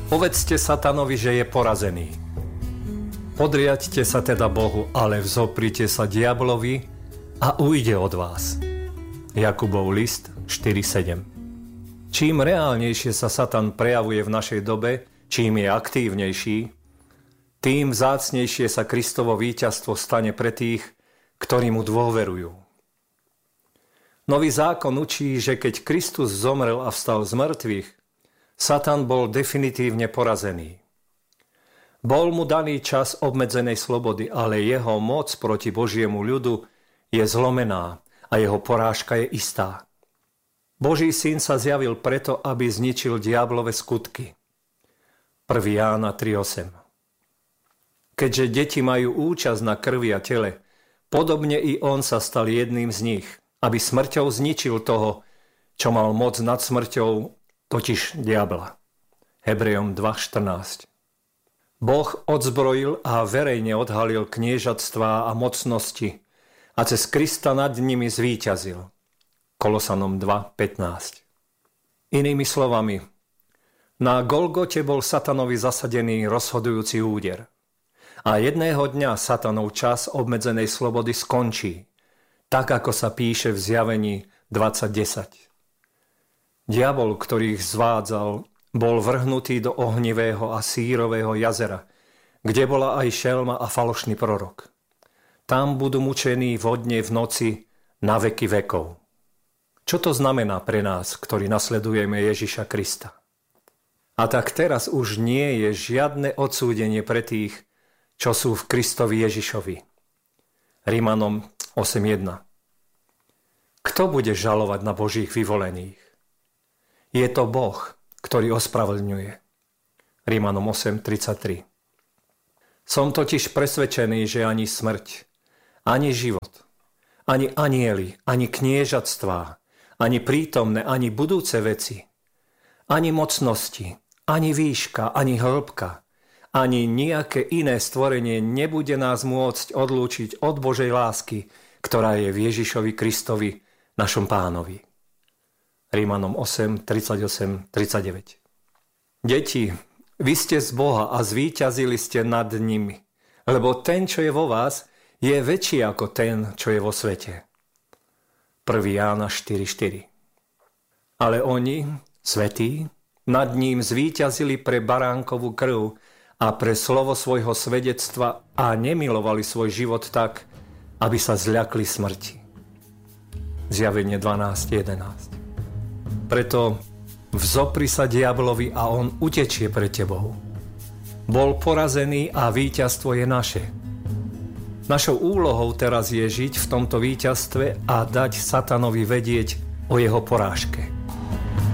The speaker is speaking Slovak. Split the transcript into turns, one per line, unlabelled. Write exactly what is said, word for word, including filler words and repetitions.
Povedzte satanovi, že je porazený. Podriaďte sa teda Bohu, ale vzoprite sa diablovi a ujde od vás. Jakubov list štyri sedem. Čím reálnejšie sa Satan prejavuje v našej dobe, čím je aktívnejší, tým vzácnejšie sa Kristovo víťazstvo stane pre tých, ktorí mu dôverujú. Nový zákon učí, že keď Kristus zomrel a vstal z mŕtvych, Satan bol definitívne porazený. Bol mu daný čas obmedzenej slobody, ale jeho moc proti Božiemu ľudu je zlomená a jeho porážka je istá. Boží syn sa zjavil preto, aby zničil diablove skutky. prvý Jána tri osem. Keďže deti majú účasť na krvi a tele, podobne i on sa stal jedným z nich, aby smrťou zničil toho, čo mal moc nad smrťou, totiž diabla. Hebrejom dva štrnásť. Boh odzbrojil a verejne odhalil kniežatstvá a mocnosti a cez Krista nad nimi zvíťazil. Kolosanom dva pätnásť. Inými slovami, na Golgote bol Satanovi zasadený rozhodujúci úder. A jedného dňa Satanov čas obmedzenej slobody skončí, tak ako sa píše v Zjavení dvadsať desať. Diabol, ktorý ich zvádzal, bol vrhnutý do ohnivého a sírového jazera, kde bola aj šelma a falošný prorok. Tam budú mučení vodne v noci na veky vekov. Čo to znamená pre nás, ktorí nasledujeme Ježiša Krista? A tak teraz už nie je žiadne odsúdenie pre tých, čo sú v Kristovi Ježišovi. Rimanom osem jedna. Kto bude žalovať na Božích vyvolených? Je to Boh, ktorý ospravedlňuje. Rimanom osem tridsaťtri. Som totiž presvedčený, že ani smrť, ani život, ani anjeli, ani kniežatstvá, ani prítomné, ani budúce veci, ani mocnosti, ani výška, ani hĺbka, ani nejaké iné stvorenie nebude nás môcť odlúčiť od Božej lásky, ktorá je v Ježišovi Kristovi, našom Pánovi. Rímanom osem tridsaťosem tridsaťdeväť. Deti, vy ste z Boha a zvíťazili ste nad nimi, lebo ten, čo je vo vás, je väčší ako ten, čo je vo svete. prvý Jána štyri štyri. Ale oni, svätí, nad ním zvíťazili pre baránkovú krv a pre slovo svojho svedectva a nemilovali svoj život tak, aby sa zľakli smrti. Zjavenie dvanásť jedenásť. Preto vzopri sa diablovi a on utečie pred tebou. Bol porazený a víťazstvo je naše. Našou úlohou teraz je žiť v tomto víťazstve a dať Satanovi vedieť o jeho porážke.